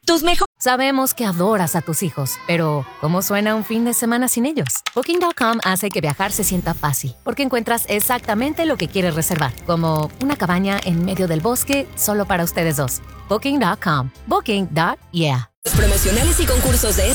Tus mejores... Sabemos que adoras a tus hijos, pero ¿cómo suena un fin de semana sin ellos? Booking.com hace que viajar se sienta fácil, porque encuentras exactamente lo que quieres reservar, como una cabaña en medio del bosque solo para ustedes dos. Booking.com. Booking.yeah. Promocionales y concursos de